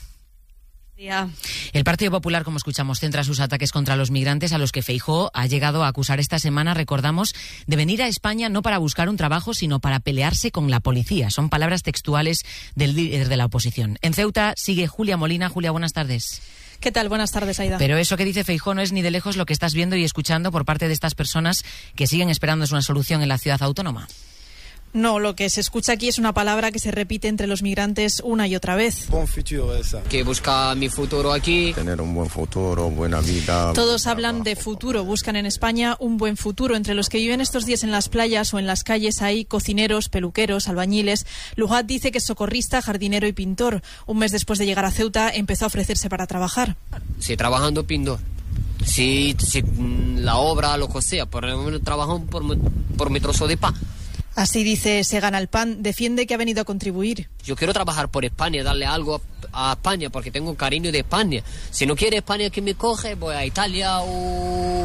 Ya. El Partido Popular, como escuchamos, centra sus ataques contra los migrantes a los que Feijóo ha llegado a acusar esta semana, recordamos, de venir a España no para buscar un trabajo, sino para pelearse con la policía. Son palabras textuales del líder de la oposición. En Ceuta sigue Julia Molina. Julia, buenas tardes. ¿Qué tal? Buenas tardes, Aida. Pero eso que dice Feijóo no es ni de lejos lo que estás viendo y escuchando por parte de estas personas que siguen esperando una solución en la ciudad autónoma. No, lo que se escucha aquí es una palabra que se repite entre los migrantes una y otra vez. Buen futuro esa. Que busca mi futuro aquí. Tener un buen futuro, buena vida. Todos hablan de futuro, buscan en España un buen futuro. Entre los que viven estos días en las playas o en las calles hay cocineros, peluqueros, albañiles. Lujat dice que es socorrista, jardinero y pintor. Un mes después de llegar a Ceuta empezó a ofrecerse para trabajar. Sí, trabajando pintor. Sí, sí, la obra, lo que sea, por el momento trabajo por, por mi trozo de pan. Así dice, se gana el pan, defiende que ha venido a contribuir. Yo quiero trabajar por España, darle algo a, a España, porque tengo cariño de España. Si no quiere España que me coge, voy a Italia o,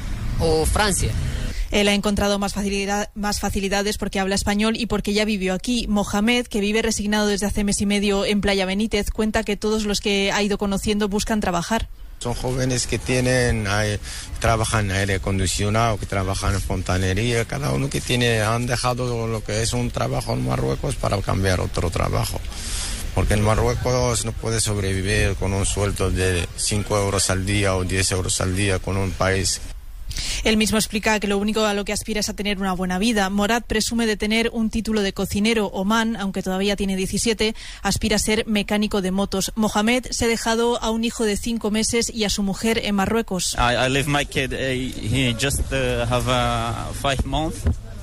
o Francia. Él ha encontrado más, facilidad, más facilidades porque habla español y porque ya vivió aquí. Mohamed, que vive resignado desde hace mes y medio en Playa Benítez, cuenta que todos los que ha ido conociendo buscan trabajar. Son jóvenes que tienen, hay, trabajan en aire acondicionado, que trabajan en fontanería, cada uno que tiene, han dejado lo que es un trabajo en Marruecos para cambiar otro trabajo. Porque en Marruecos no puede sobrevivir con un sueldo de cinco euros al día o diez euros al día con un país. Él mismo explica que lo único a lo que aspira es a tener una buena vida. Morad presume de tener un título de cocinero. Oman, aunque todavía tiene diecisiete, aspira a ser mecánico de motos. Mohamed se ha dejado a un hijo de cinco meses y a su mujer en Marruecos. I, I leave my kid, uh, he just uh, have uh, five months.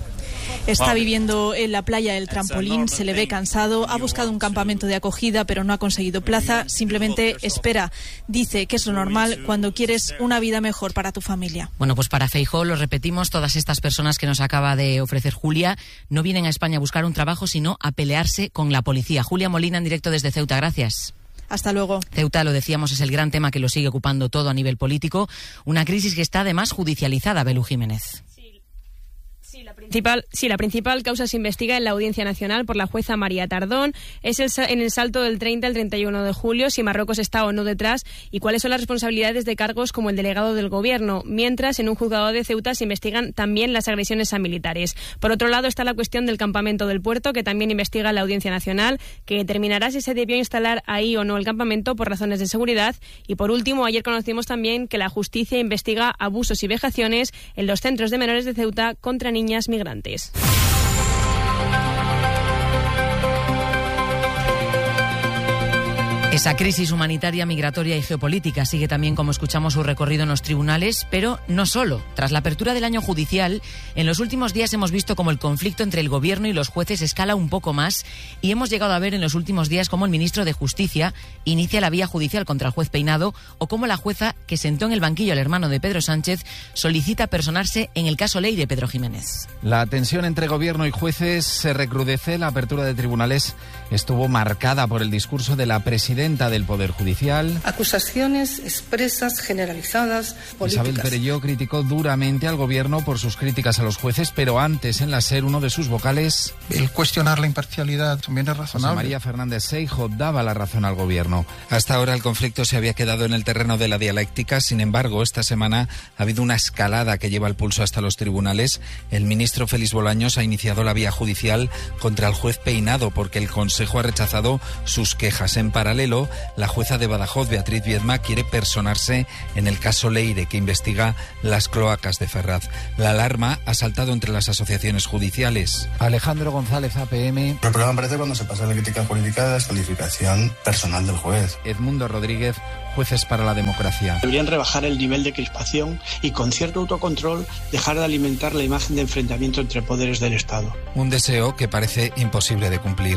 Está viviendo en la playa del Trampolín, se le ve cansado, ha buscado un campamento de acogida pero no ha conseguido plaza, simplemente espera. Dice que es lo normal cuando quieres una vida mejor para tu familia. Bueno, pues para Feijóo, lo repetimos, todas estas personas que nos acaba de ofrecer Julia no vienen a España a buscar un trabajo, sino a pelearse con la policía. Julia Molina en directo desde Ceuta, gracias. Hasta luego. Ceuta, lo decíamos, es el gran tema que lo sigue ocupando todo a nivel político. Una crisis que está además judicializada, Belú Jiménez. Principal, sí, la principal causa se investiga en la Audiencia Nacional por la jueza María Tardón. Es el, en el salto del treinta al treinta y uno de julio, si Marruecos está o no detrás y cuáles son las responsabilidades de cargos como el delegado del gobierno. Mientras, en un juzgado de Ceuta se investigan también las agresiones a militares. Por otro lado está la cuestión del campamento del puerto, que también investiga la Audiencia Nacional, que determinará si se debió instalar ahí o no el campamento por razones de seguridad. Y por último, ayer conocimos también que la justicia investiga abusos y vejaciones en los centros de menores de Ceuta contra niñas migrantes. Esa crisis humanitaria, migratoria y geopolítica sigue también, como escuchamos, su recorrido en los tribunales, pero no solo. Tras la apertura del año judicial, en los últimos días hemos visto cómo el conflicto entre el gobierno y los jueces escala un poco más y hemos llegado a ver en los últimos días cómo el ministro de Justicia inicia la vía judicial contra el juez Peinado o cómo la jueza que sentó en el banquillo al hermano de Pedro Sánchez solicita personarse en el caso Leire, Pedro Jiménez. La tensión entre gobierno y jueces se recrudece. La apertura de tribunales estuvo marcada por el discurso de la presidenta del Poder Judicial. Acusaciones expresas, generalizadas, políticas. Isabel Perelló criticó duramente al gobierno por sus críticas a los jueces, pero antes en la SER uno de sus vocales... El cuestionar la imparcialidad también es razonable. José María Fernández Seijo daba la razón al gobierno. Hasta ahora el conflicto se había quedado en el terreno de la dialéctica. Sin embargo, esta semana ha habido una escalada que lleva el pulso hasta los tribunales. El ministro Félix Bolaños ha iniciado la vía judicial contra el juez Peinado porque el Consejo ha rechazado sus quejas. En paralelo, la jueza de Badajoz, Beatriz Viedma, quiere personarse en el caso Leire, que investiga las cloacas de Ferraz. La alarma ha saltado entre las asociaciones judiciales. Alejandro González, A P M. El problema aparece cuando se pasa de la crítica política a la descalificación personal del juez. Edmundo Rodríguez, Jueces para la Democracia. Deberían rebajar el nivel de crispación y, con cierto autocontrol, dejar de alimentar la imagen de enfrentamiento entre poderes del Estado. Un deseo que parece imposible de cumplir.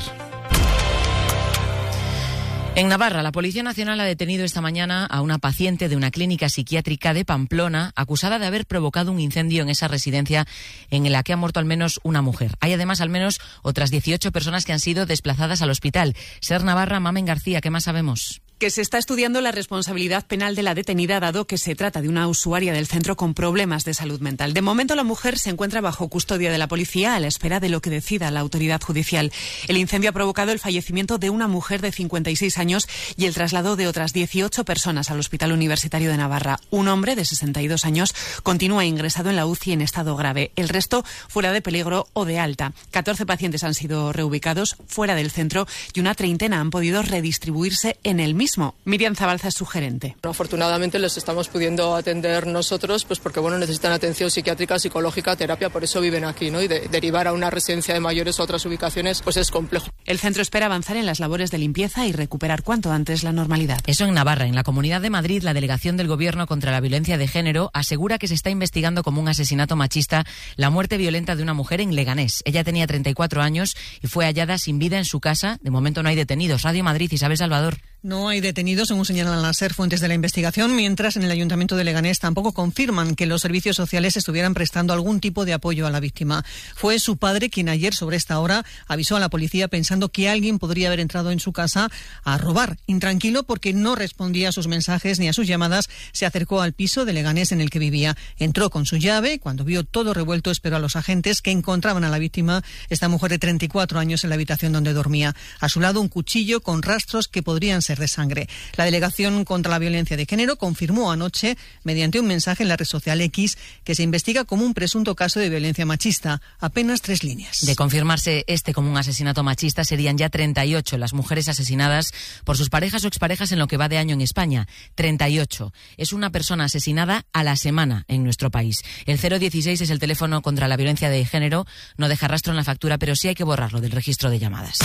En Navarra, la Policía Nacional ha detenido esta mañana a una paciente de una clínica psiquiátrica de Pamplona acusada de haber provocado un incendio en esa residencia en la que ha muerto al menos una mujer. Hay además al menos otras dieciocho personas que han sido desplazadas al hospital. Ser Navarra, Mamen García, ¿qué más sabemos? Que se está estudiando la responsabilidad penal de la detenida, dado que se trata de una usuaria del centro con problemas de salud mental. De momento, la mujer se encuentra bajo custodia de la policía a la espera de lo que decida la autoridad judicial. El incendio ha provocado el fallecimiento de una mujer de cincuenta y seis años y el traslado de otras dieciocho personas al Hospital Universitario de Navarra. Un hombre de sesenta y dos años continúa ingresado en la U C I en estado grave. El resto fuera de peligro o de alta. catorce pacientes han sido reubicados fuera del centro y una treintena han podido redistribuirse en el mismo. Miriam Zabalza es su gerente. Afortunadamente les estamos pudiendo atender nosotros, pues porque bueno, necesitan atención psiquiátrica, psicológica, terapia, por eso viven aquí, ¿no? Y de, derivar a una residencia de mayores o otras ubicaciones, pues es complejo. El centro espera avanzar en las labores de limpieza y recuperar cuanto antes la normalidad. Eso en Navarra. En la Comunidad de Madrid, la delegación del Gobierno contra la violencia de género asegura que se está investigando como un asesinato machista la muerte violenta de una mujer en Leganés. Ella tenía treinta y cuatro años y fue hallada sin vida en su casa. De momento no hay detenidos. Radio Madrid, Isabel Salvador. No hay detenidos, según señalan las SER fuentes de la investigación, mientras en el Ayuntamiento de Leganés tampoco confirman que los servicios sociales estuvieran prestando algún tipo de apoyo a la víctima. Fue su padre quien ayer, sobre esta hora, avisó a la policía pensando que alguien podría haber entrado en su casa a robar. Intranquilo porque no respondía a sus mensajes ni a sus llamadas, se acercó al piso de Leganés en el que vivía. Entró con su llave, cuando vio todo revuelto esperó a los agentes que encontraban a la víctima, esta mujer de treinta y cuatro años, en la habitación donde dormía. A su lado un cuchillo con rastros que podrían ser de sangre. La Delegación contra la Violencia de Género confirmó anoche, mediante un mensaje en la red social X, que se investiga como un presunto caso de violencia machista. Apenas tres líneas. De confirmarse este como un asesinato machista, serían ya treinta y ocho las mujeres asesinadas por sus parejas o exparejas en lo que va de año en España. treinta y ocho. Es una persona asesinada a la semana en nuestro país. El cero dieciséis es el teléfono contra la violencia de género. No deja rastro en la factura, pero sí hay que borrarlo del registro de llamadas.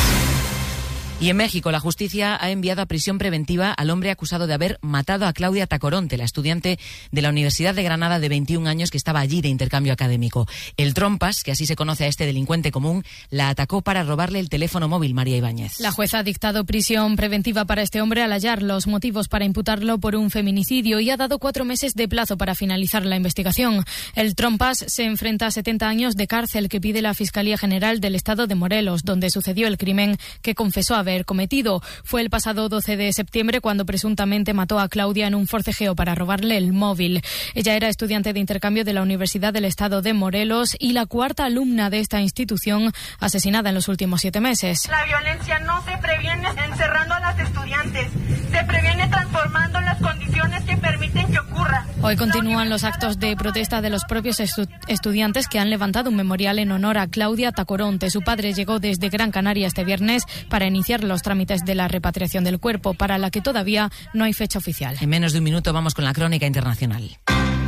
Y en México, la justicia ha enviado a prisión preventiva al hombre acusado de haber matado a Claudia Tacoronte, la estudiante de la Universidad de Granada de veintiún años que estaba allí de intercambio académico. El Trompas, que así se conoce a este delincuente común, la atacó para robarle el teléfono móvil. María Ibáñez. La jueza ha dictado prisión preventiva para este hombre al hallar los motivos para imputarlo por un feminicidio y ha dado cuatro meses de plazo para finalizar la investigación. El Trompas se enfrenta a setenta años de cárcel que pide la Fiscalía General del Estado de Morelos, donde sucedió el crimen que confesó haber haber cometido. Fue el pasado doce de septiembre cuando presuntamente mató a Claudia en un forcejeo para robarle el móvil. Ella era estudiante de intercambio de la Universidad del Estado de Morelos y la cuarta alumna de esta institución asesinada en los últimos siete meses. La violencia no se previene encerrando a las estudiantes, se previene transformando las condiciones que permiten que ocurra. Hoy continúan los actos de protesta de los propios estu- estudiantes que han levantado un memorial en honor a Claudia Tacoronte. Su padre llegó desde Gran Canaria este viernes para iniciar los trámites de la repatriación del cuerpo, para la que todavía no hay fecha oficial. En menos de un minuto vamos con la crónica internacional.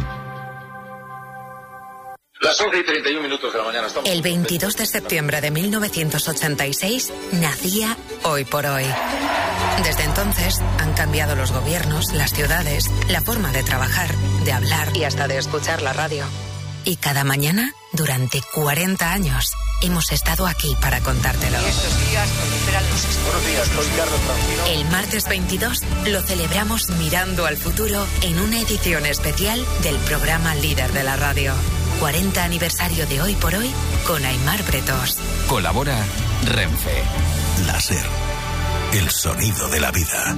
Las once y treinta y un minutos de la mañana. Estamos... El veintidós de septiembre de mil novecientos ochenta y seis nacía Hoy por Hoy. Desde entonces han cambiado los gobiernos, las ciudades, la forma de trabajar, de hablar y hasta de escuchar la radio. Y cada mañana, durante cuarenta años, hemos estado aquí para contártelo. Estos días proliferan los... Buenos días, soy Carlos Francino. El martes veintidós lo celebramos mirando al futuro en una edición especial del programa líder de la radio. cuarenta aniversario de Hoy por Hoy con Aimar Bretos. Colabora Renfe. Láser. El sonido de la vida.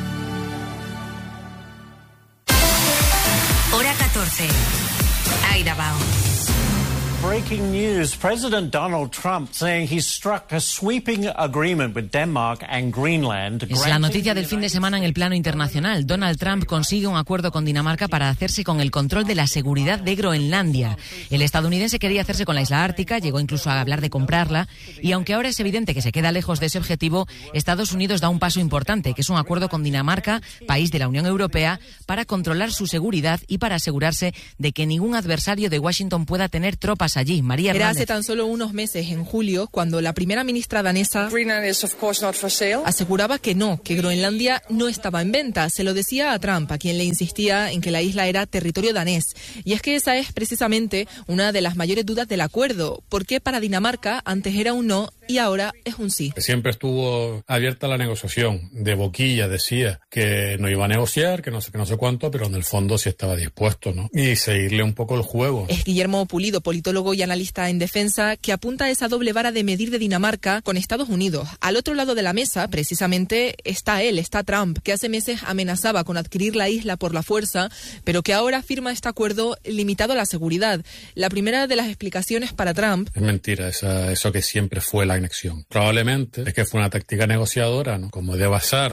Hora catorce. Aida Bao. Breaking news. President Donald Trump saying he struck a sweeping agreement with Denmark and Greenland. Es la noticia del fin de semana en el plano internacional. Donald Trump consigue un acuerdo con Dinamarca para hacerse con el control de la seguridad de Groenlandia. El estadounidense quería hacerse con la isla ártica, llegó incluso a hablar de comprarla, y aunque ahora es evidente que se queda lejos de ese objetivo, Estados Unidos da un paso importante, que es un acuerdo con Dinamarca, país de la Unión Europea, para controlar su seguridad y para asegurarse de que ningún adversario de Washington pueda tener tropas allí. María Hernández. Era hace tan solo unos meses, en julio, cuando la primera ministra danesa aseguraba que no, que Groenlandia no estaba en venta. Se lo decía a Trump, a quien le insistía en que la isla era territorio danés. Y es que esa es precisamente una de las mayores dudas del acuerdo. ¿Por qué para Dinamarca antes era un no y ahora es un sí? Siempre estuvo abierta la negociación. De boquilla decía que no iba a negociar, que no sé, que no sé cuánto, pero en el fondo sí estaba dispuesto, ¿no? Y seguirle un poco el juego. Es Guillermo Pulido, politólogo y analista en defensa, que apunta a esa doble vara de medir de Dinamarca con Estados Unidos. Al otro lado de la mesa, precisamente, está él, está Trump, que hace meses amenazaba con adquirir la isla por la fuerza, pero que ahora firma este acuerdo limitado a la seguridad. La primera de las explicaciones para Trump... Es mentira, esa, eso que siempre fue la anexión. Probablemente es que fue una táctica negociadora, ¿no? Como de basar